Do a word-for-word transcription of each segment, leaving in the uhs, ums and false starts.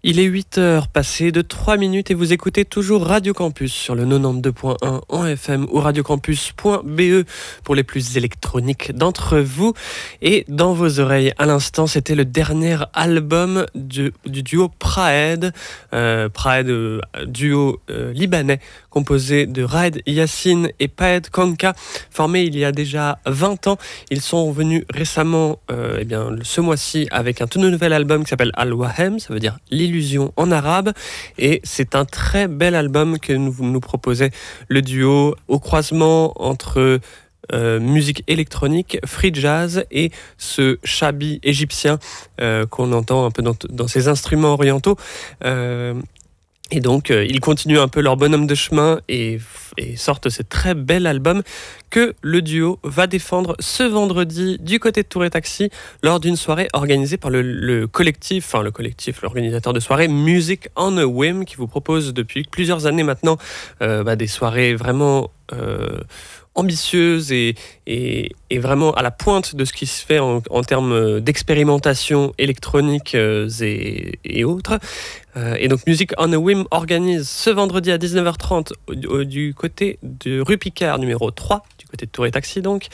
Il est huit heures passées de trois minutes et vous écoutez toujours Radio Campus sur le quatre-vingt-douze point un en F M ou radiocampus point b e pour les plus électroniques d'entre vous. Et dans vos oreilles, à l'instant, c'était le dernier album du, du duo Praed, euh, Praed, euh, duo euh, libanais composé de Raed Yassine et Paed Konka, formé il y a déjà vingt ans. Ils sont venus récemment, euh, eh bien, ce mois-ci, avec un tout nouvel album qui s'appelle Al-Wahem, ça veut dire l'illusion en arabe, et c'est un très bel album que nous, nous proposait le duo au croisement entre euh, musique électronique, free jazz et ce shabi égyptien euh, qu'on entend un peu dans, dans ces instruments orientaux. Euh, Et donc, euh, ils continuent un peu leur bonhomme de chemin et, et sortent ce très bel album que le duo va défendre ce vendredi du côté de Tour et Taxi lors d'une soirée organisée par le, le collectif, enfin le collectif, l'organisateur de soirée Music on a Whim, qui vous propose depuis plusieurs années maintenant euh, bah, des soirées vraiment euh, ambitieuses et, et, et vraiment à la pointe de ce qui se fait en, en termes d'expérimentation électronique euh, et, et autres. Euh, et donc Music on a Whim organise ce vendredi à dix-neuf heures trente au, au, du côté de rue Picard numéro trois, du côté de Tour et Taxi donc,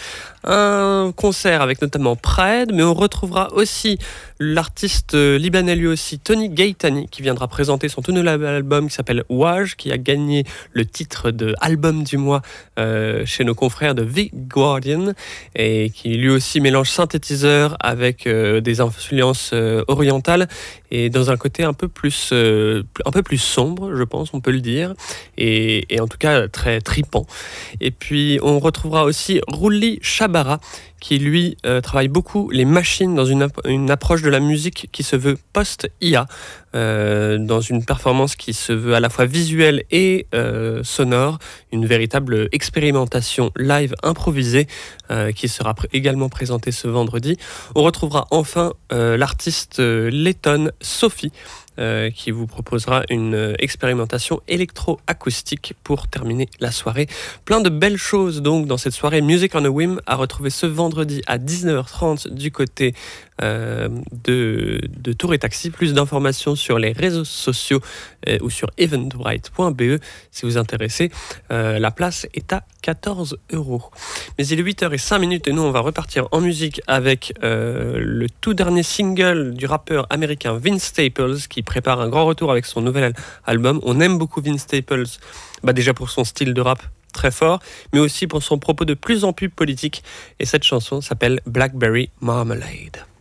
un concert avec notamment Praed, mais on retrouvera aussi l'artiste libanais lui aussi, Tony Gaitani, qui viendra présenter son tout nouvel album qui s'appelle Waj, qui a gagné le titre de album du mois euh, chez nos confrères de The Guardian, et qui lui aussi mélange synthétiseur avec euh, des influences euh, orientales et dans un côté un peu plus euh, un peu plus sombre, je pense, on peut le dire, et, et en tout cas très tripant. Et puis on retrouvera aussi Rouli Chabara, qui lui euh, travaille beaucoup les machines dans une, ap- une approche de la musique qui se veut post-I A, euh, dans une performance qui se veut à la fois visuelle et euh, sonore, une véritable expérimentation live improvisée euh, qui sera pr- également présentée ce vendredi. On retrouvera enfin euh, l'artiste euh, lettonne Sophie, Euh, qui vous proposera une euh, expérimentation électro-acoustique pour terminer la soirée. Plein de belles choses donc dans cette soirée Music on a Whim à retrouver ce vendredi à dix-neuf heures trente du côté euh, de, de Tour et Taxi. Plus d'informations sur les réseaux sociaux euh, ou sur eventbrite point b e si vous intéressez. Euh, la place est à quatorze euros. Mais il est huit heures cinq et nous on va repartir en musique avec euh, le tout dernier single du rappeur américain Vince Staples, qui prépare un grand retour avec son nouvel album. On aime beaucoup Vince Staples, bah déjà pour son style de rap très fort, mais aussi pour son propos de plus en plus politique. Et cette chanson s'appelle Blackberry Marmalade.